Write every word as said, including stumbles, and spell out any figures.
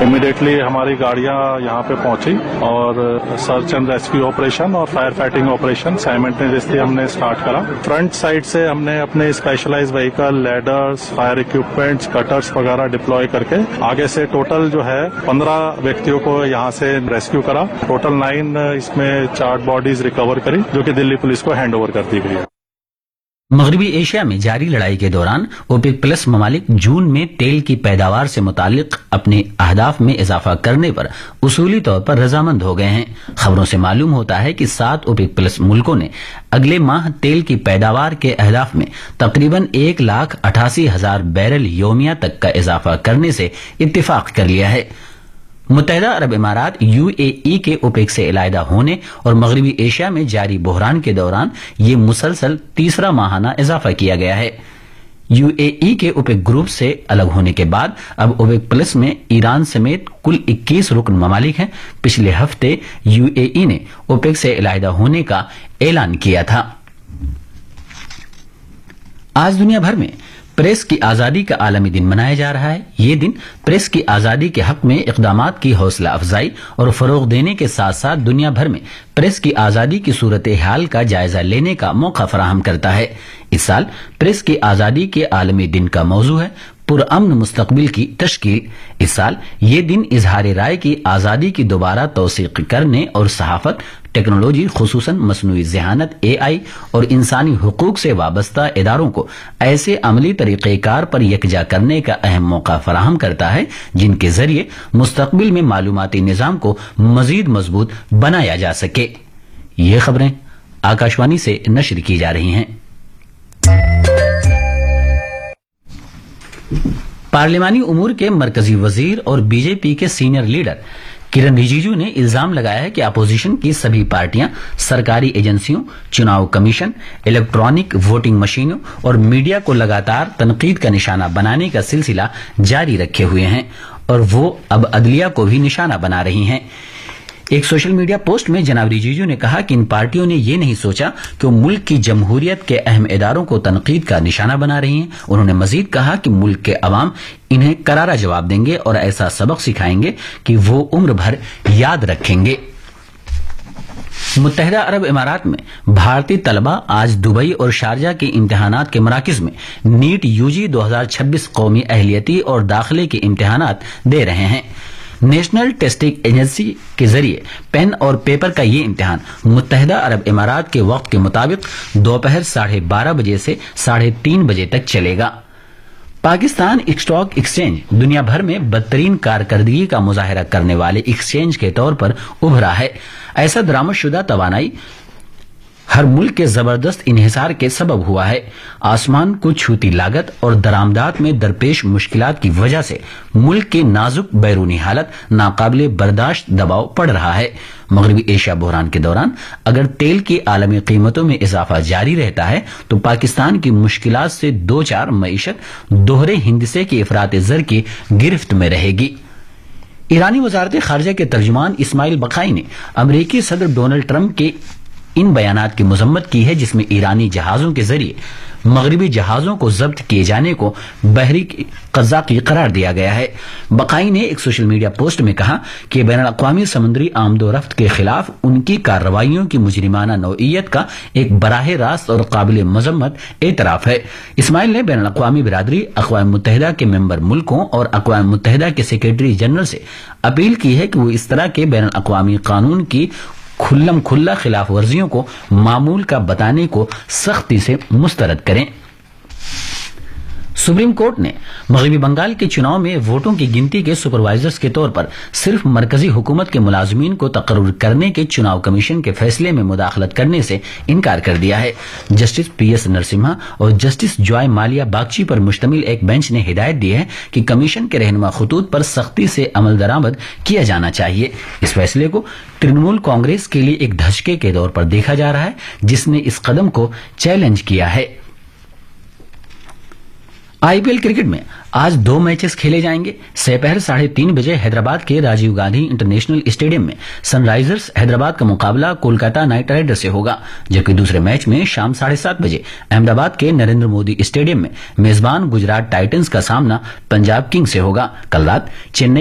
Immediately हमारी गाड़ियां यहाँ पे पहुंची और सर्च एंड रेस्क्यू ऑपरेशन और फायर फाइटिंग ऑपरेशन साइमल्टेनियसली हमने स्टार्ट करा। फ्रंट साइड से हमने अपने specialised vehicle, ladders, fire equipments, cutters वगैरह डिप्लॉय करके आगे से टोटल जो है पंद्रह व्यक्तियों को यहाँ से रेस्क्यू करा। टोटल नाइन इसमें चार्ट बॉडीज रिकवर करी जो कि दिल्ली पुलिस को हैंड ओवर कर दी गई है। मगरबी एशिया में जारी लड़ाई के दौरान ओपेक प्लस ममालिक जून में तेल की पैदावार से मुतालिक अपने अहदाफ में इजाफा करने पर उसूली तौर पर रजामंद हो गए हैं। खबरों से मालूम होता है कि सात ओपेक प्लस मुल्कों ने अगले माह तेल की पैदावार के अहदाफ में तकरीबन एक लाख अठासी हजार बैरल योमिया तक का इजाफा करने से इत्तिफाक कर लिया है। मुत्तहिदा अरब इमारात यूएई के ओपेक से इलायदा होने और मगरबी एशिया में जारी बहरान के दौरान ये मुसलसल तीसरा माहाना इजाफा किया गया है। यूएई के ओपेक ग्रुप से अलग होने के बाद अब ओपेक प्लस में ईरान समेत कुल इक्कीस रुकन ममालिक हैं। पिछले हफ्ते यूएई ने ओपेक से इलायदा होने का ऐलान किया था। आज दुनिया भर में प्रेस की आजादी का आलमी दिन मनाया जा रहा है। ये दिन प्रेस की आजादी के हक में इक़दामात की हौसला अफजाई और फरोग देने के साथ साथ दुनिया भर में प्रेस की आजादी की सूरत हाल का जायजा लेने का मौका फराहम करता है। इस साल प्रेस की आजादी के आलमी दिन का मौजू है पुरअमन मुस्तकबिल की तश्कील। इस साल ये दिन इजहार राय की आजादी की दोबारा तौसीक करने और सहाफत, टेक्नोलॉजी खुसूसन मसनूई ज़हानत, एआई और इंसानी हुकूक से वाबस्ता इदारों को ऐसे अमली तरीक़ेकार पर यकजा करने का अहम मौका फराहम करता है जिनके जरिए मुस्तकबिल में मालूमाती निज़ाम को मजीद मजबूत बनाया जा सके। ये खबरें आकाशवाणी से नशर की जा रही हैं। पार्लिमानी उमूर के मरकजी वजीर और बीजेपी के सीनियर लीडर किरण रिजिजू ने इल्जाम लगाया है कि अपोजिशन की सभी पार्टियां सरकारी एजेंसियों, चुनाव कमीशन, इलेक्ट्रॉनिक वोटिंग मशीनों और मीडिया को लगातार तनकीद का निशाना बनाने का सिलसिला जारी रखे हुए हैं और वो अब अदलिया को भी निशाना बना रही हैं। एक सोशल मीडिया पोस्ट में जनाब रिजिजू ने कहा कि इन पार्टियों ने ये नहीं सोचा कि वो मुल्क की जमहूरियत के अहम इदारों को तनकीद का निशाना बना रही हैं। उन्होंने मजीद कहा कि मुल्क के अवाम इन्हें करारा जवाब देंगे और ऐसा सबक सिखाएंगे कि वो उम्र भर याद रखेंगे। मुत्तहिदा अरब इमारात में भारतीय तलबा आज दुबई और शारजा के इम्तिहानात के मराकिज में नीट यूजी दो हजार छब्बीस कौमी अहलियती और दाखिले के इम्तिहानात दे रहे हैं। नेशनल टेस्टिंग एजेंसी के जरिए पेन और पेपर का ये इम्तिहान मुत्तहिदा अरब इमारात के वक्त के मुताबिक दोपहर साढ़े बारह बजे से साढ़े तीन बजे तक चलेगा। पाकिस्तान स्टॉक एक्सचेंज दुनिया भर में बदतरीन कारकर्दगी का मुजाहरा करने वाले एक्सचेंज के तौर पर उभरा है। ऐसा दरामदशुदा तवानाई हर मुल्क के जबरदस्त इन्हिसार के सबब हुआ है। आसमान को छूती लागत और दरामदात में दरपेश मुश्किलात की वजह से मुल्क की नाजुक बैरूनी हालत नाकाबिले बर्दाश्त दबाव पड़ रहा है। मगरबी एशिया बहरान के दौरान अगर तेल की आलमी कीमतों में इजाफा जारी रहता है तो पाकिस्तान की मुश्किलात से दो चार मईशत दोहरे हिंदसे की इफरात ज़र की गिरफ्त में रहेगी। ईरानी वजारत खारजा के तर्जुमान इस्माइल बकाई ने अमरीकी सदर डोनाल्ड ट्रंप के इन बयानात की मजम्मत की है जिसमें ईरानी जहाजों के जरिए मगरबी जहाजों को जब्त किए जाने को बहरी कज़ाकी करार दिया गया है। बकाई ने एक सोशल मीडिया पोस्ट में कहा कि बैनुल अक़वामी समुद्री आमदोरफ्त के खिलाफ उनकी कार्रवाइयों की मुजरिमाना नौइयत का एक बराह रास्त और काबिल मजम्मत एतराफ है। इस्माइल ने बैनुल अक़वामी बिरादरी, अक़वाम मुत्तहिदा के मेंबर मुल्कों और अक़वाम मुत्तहिदा के सेक्रेटरी जनरल से अपील की है कि वो इस तरह के बैनुल अक़वामी कानून की खुल्लम खुल्ला खिलाफ वर्जियों को मामूल का बताने को सख्ती से मुस्तरद करें। सुप्रीम कोर्ट ने मगरबी बंगाल के चुनाव में वोटों की गिनती के सुपरवाइजर्स के तौर पर सिर्फ मरकजी हुकूमत के मुलाजमीन को तकर्रुर करने के चुनाव कमीशन के फैसले में मुदाखलत करने से इनकार कर दिया है। जस्टिस पी एस नरसिम्हा और जस्टिस जॉय मालिया बागची पर मुश्तमिल एक बेंच ने हिदायत दी है कि कमीशन के रहनुमा खतूत पर सख्ती से अमल दरामद किया जाना चाहिए। इस फैसले को तृणमूल कांग्रेस के लिए एक धचके के तौर पर देखा जा रहा है जिसने इस कदम को चैलेंज किया है। आईपीएल क्रिकेट में आज दो मैचेस खेले जाएंगे। दोपहर साढ़े तीन बजे हैदराबाद के राजीव गांधी इंटरनेशनल स्टेडियम में सनराइजर्स हैदराबाद का मुकाबला कोलकाता नाइट राइडर्स से होगा, जबकि दूसरे मैच में शाम साढ़े सात बजे अहमदाबाद के नरेंद्र मोदी स्टेडियम में मेजबान गुजरात टाइटंस का सामना पंजाब किंग्स से होगा। कल रात चेन्नई